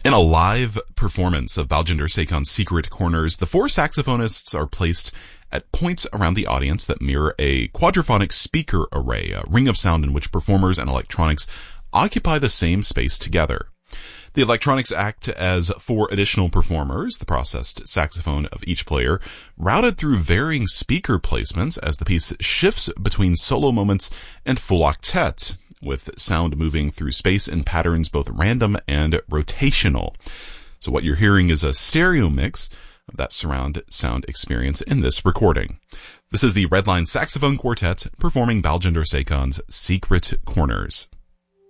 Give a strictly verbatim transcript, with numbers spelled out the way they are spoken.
In a live performance of Baljinder Sekon's Secret Corners, the four saxophonists are placed at points around the audience that mirror a quadraphonic speaker array, a ring of sound in which performers and electronics occupy the same space together. The electronics act as four additional performers, the processed saxophone of each player, routed through varying speaker placements as the piece shifts between solo moments and full octet, with sound moving through space in patterns both random and rotational. So what you're hearing is a stereo mix of that surround sound experience in this recording. This is the Redline Saxophone Quartet performing Baljinder Sekon's Secret Corners.